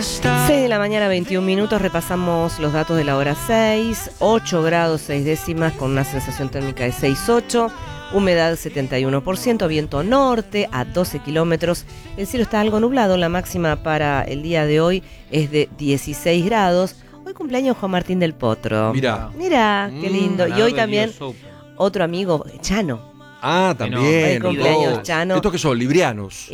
6 de la mañana, 21 minutos, repasamos los datos de la hora 6, 8 grados 6 décimas con una sensación térmica de 6,8, humedad 71%, viento norte a 12 kilómetros, el cielo está algo nublado, la máxima para el día de hoy es de 16 grados, hoy cumpleaños Juan Martín del Potro. Mirá, qué lindo, y hoy también otro amigo, Chano. Ah, también. Hoy cumpleaños Chano. ¿Estos que son librianos?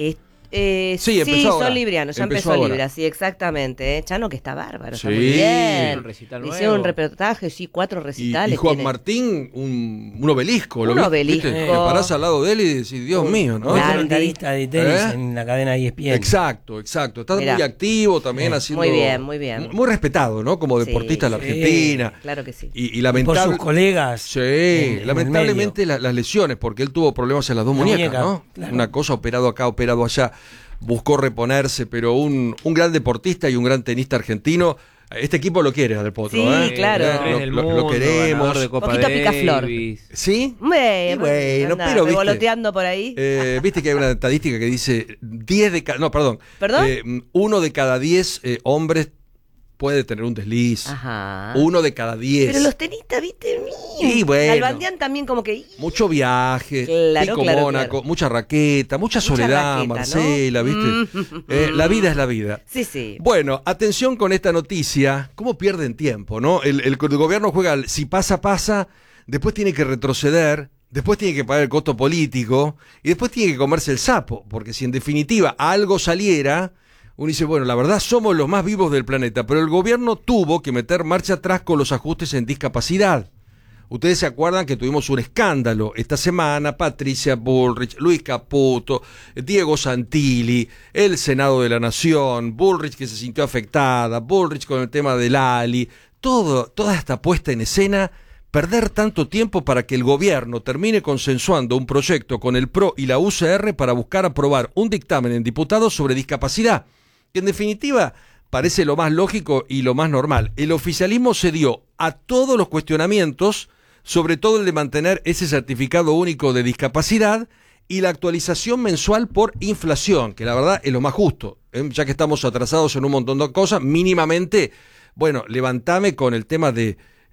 Sí, empezó ahora. son librianos, ya empezó ahora. Libra, sí, exactamente. Chano que está bárbaro, Sí. está muy bien. Hicieron Hicieron un reportaje, sí, 4 recitales. Y Juan tiene. Martín, un obelisco. Un obelisco. ¿Viste? Te parás al lado de él y decís, Dios mío, ¿no? Claro. Es comentarista de tenis en la cadena ESPN. Exacto. Está Mirá. muy activo también haciendo... Muy bien. Muy respetado, ¿no? Como deportista en la Argentina. Claro que sí. Y Por lamentable... sus colegas. Sí, lamentablemente las lesiones, porque él tuvo problemas en las dos muñecas, ¿no? Claro. Una cosa, operado acá, operado allá, buscó reponerse, pero un gran deportista y un gran tenista argentino. Este equipo lo quiere, Del Potro, Sí, ¿eh? claro. Lo queremos. Ganador de Copa Poquito picaflor. Davis. ¿Sí? Bueno, pero viste, revoloteando por ahí. viste que hay una estadística que dice 10 de cada... No, perdón. ¿Perdón? 1 de cada 10 hombres puede tener un desliz. Ajá. 1 de cada 10. Pero los tenistas, viste, Y bueno. Albandián también como que... Mucho viaje, Claro, Pico claro, Mónaco, claro. mucha raqueta, mucha soledad, raqueta, ¿no? Marcela, ¿viste? La vida es la vida. Sí. Bueno, atención con esta noticia. ¿Cómo pierden tiempo, no? El gobierno juega al si pasa, pasa, después tiene que retroceder, después tiene que pagar el costo político y después tiene que comerse el sapo, porque si en definitiva algo saliera... Uno dice, bueno, la verdad somos los más vivos del planeta, pero el gobierno tuvo que meter marcha atrás con los ajustes en discapacidad. Ustedes se acuerdan que tuvimos un escándalo esta semana, Patricia Bullrich, Luis Caputo, Diego Santilli, el Senado de la Nación, Bullrich que se sintió afectada, Bullrich con el tema del Ali, toda esta puesta en escena, perder tanto tiempo para que el gobierno termine consensuando un proyecto con el PRO y la UCR para buscar aprobar un dictamen en diputados sobre discapacidad. Que en definitiva parece lo más lógico y lo más normal. El oficialismo cedió a todos los cuestionamientos, sobre todo el de mantener ese certificado único de discapacidad y la actualización mensual por inflación, que la verdad es lo más justo. Ya que estamos atrasados en un montón de cosas, mínimamente, bueno, levantame con el tema de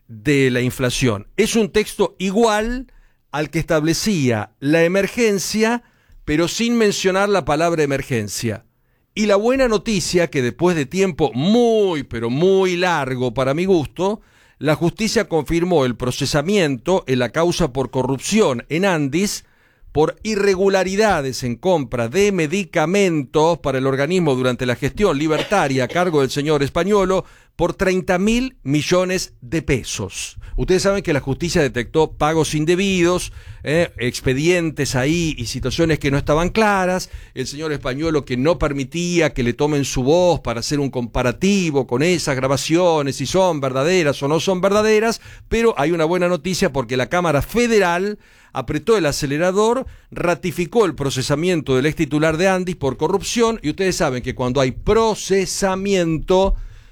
la inflación. Es un texto igual al que establecía la emergencia, pero sin mencionar la palabra emergencia. Y la buena noticia que después de tiempo muy, pero muy largo para mi gusto, la justicia confirmó el procesamiento en la causa por corrupción en Andis por irregularidades en compra de medicamentos para el organismo durante la gestión libertaria a cargo del señor Españolo por 30.000 millones de pesos. Ustedes saben que la justicia detectó pagos indebidos, expedientes ahí y situaciones que no estaban claras, el señor Españolo que no permitía que le tomen su voz para hacer un comparativo con esas grabaciones, si son verdaderas o no son verdaderas, pero hay una buena noticia porque la Cámara Federal apretó el acelerador, ratificó el procesamiento del ex titular de Andis por corrupción y ustedes saben que cuando hay procesamiento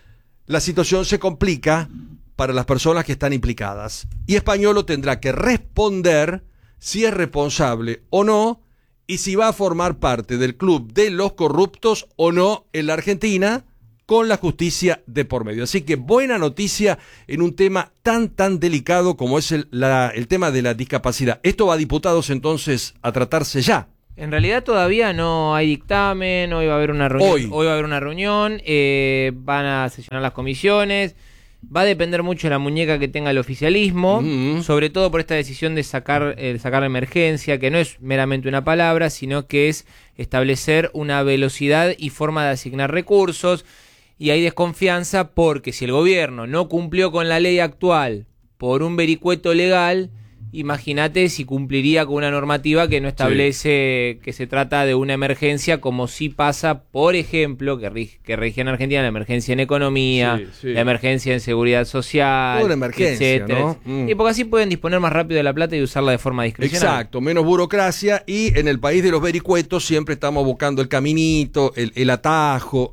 la situación se complica para las personas que están implicadas. Y Españolo tendrá que responder si es responsable o no y si va a formar parte del club de los corruptos o no en la Argentina con la justicia de por medio. Así que buena noticia en un tema tan delicado como es el tema de la discapacidad. Esto va a diputados entonces a tratarse ya. En realidad todavía no hay dictamen, hoy va a haber una reunión. Hoy va a haber una reunión, van a sesionar las comisiones, va a depender mucho de la muñeca que tenga el oficialismo, sobre todo por esta decisión de sacar la emergencia, que no es meramente una palabra, sino que es establecer una velocidad y forma de asignar recursos, y hay desconfianza porque si el gobierno no cumplió con la ley actual por un vericueto legal, imagínate si cumpliría con una normativa que no establece que se trata de una emergencia, como sí pasa, por ejemplo, que rige en Argentina la emergencia en economía, la emergencia en seguridad social, toda una emergencia, etcétera. ¿no? Y porque así pueden disponer más rápido de la plata y usarla de forma discrecional. Exacto, menos burocracia y en el país de los vericuetos siempre estamos buscando el caminito, el atajo,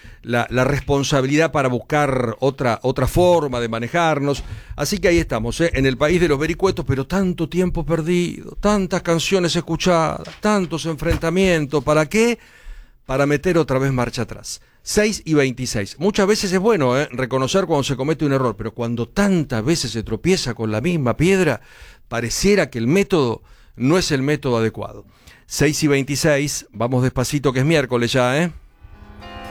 la responsabilidad para buscar otra forma de manejarnos. Así que ahí estamos, en el país de los vericuetos, pero tanto tiempo perdido, tantas canciones escuchadas, tantos enfrentamientos. ¿Para qué? Para meter otra vez marcha atrás. 6 y 26. Muchas veces es bueno reconocer cuando se comete un error, pero cuando tantas veces se tropieza con la misma piedra, pareciera que el método no es el método adecuado. 6 y 26, vamos despacito que es miércoles ya,